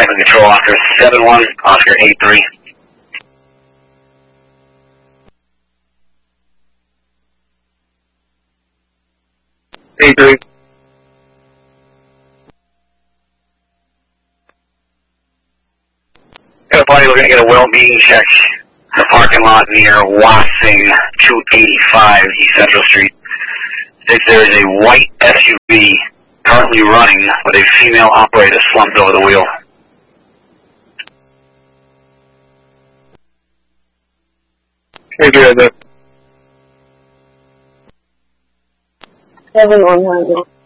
traffic control, Oscar 71, Oscar 83. 83. Got a party, we're going to get a well-being check. The parking lot near Wassing, 285 East Central Street. There is a white SUV currently running with a female operator slumped over the wheel. Hey, good. 7100.